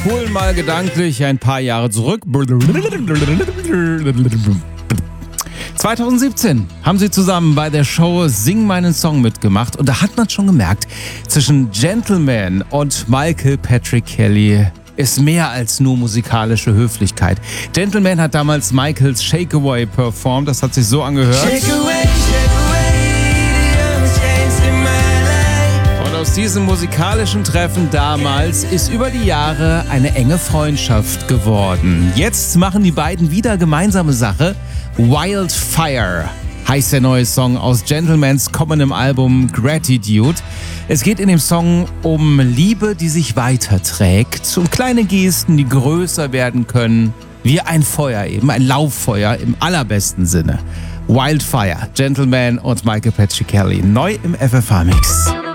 spulen mal gedanklich ein paar Jahre zurück. 2017 haben sie zusammen bei der Show Sing meinen Song mitgemacht und da hat man schon gemerkt, zwischen Gentleman und Michael Patrick Kelly ist mehr als nur musikalische Höflichkeit. Gentleman hat damals Michaels Shake Away performt, das hat sich so angehört. Shake away, the only chance in my life. Und aus diesem musikalischen Treffen damals ist über die Jahre eine enge Freundschaft geworden. Jetzt machen die beiden wieder gemeinsame Sache. Wildfire heißt der neue Song aus Gentlemans kommendem Album Gratitude. Es geht in dem Song um Liebe, die sich weiterträgt, um kleine Gesten, die größer werden können, wie ein Feuer eben, ein Lauffeuer im allerbesten Sinne. Wildfire, Gentleman und Michael Patrick Kelly, neu im FFH-Mix.